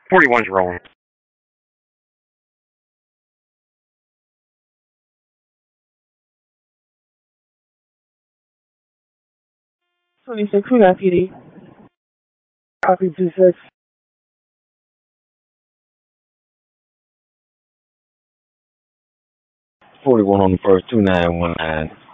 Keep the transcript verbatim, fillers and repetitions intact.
forty-one's rolling. twenty-six, we got P D. Copy two six. forty-one on the first, two nine one nine.